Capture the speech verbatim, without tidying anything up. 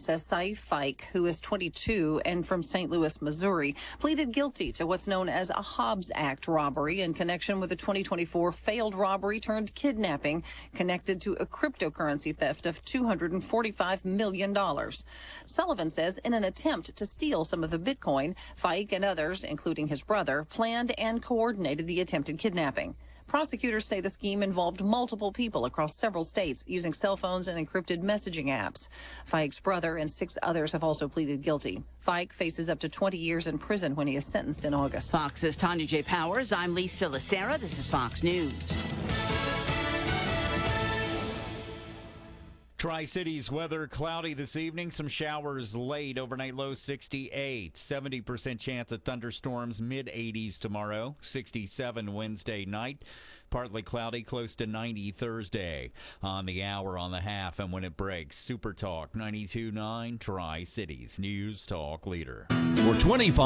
says Saif Fike, who is twenty-two and from Saint Louis, Missouri, pleaded guilty to what's known as a Hobbs Act robbery in connection with a twenty twenty-four failed robbery turned kidnapping connected to a cryptocurrency theft of two hundred forty-five million dollars. Sullivan says in an attempt to steal some of the Bitcoin, Fike and others, including his brother, planned and coordinated the attempted kidnapping. Prosecutors say the scheme involved multiple people across several states using cell phones and encrypted messaging apps. Fike's brother and six others have also pleaded guilty. Fike faces up to twenty years in prison when he is sentenced in August. Fox's Tanya J. Powers. I'm Lisa Lacera. This is Fox News. Tri-Cities weather cloudy this evening. Some showers late. Overnight low sixty-eight. seventy percent chance of thunderstorms. mid eighties tomorrow. sixty-seven Wednesday night. Partly cloudy, close to ninety Thursday. On the hour, on the half, and when it breaks. Super Talk ninety-two point nine Tri-Cities News Talk Leader. For twenty-five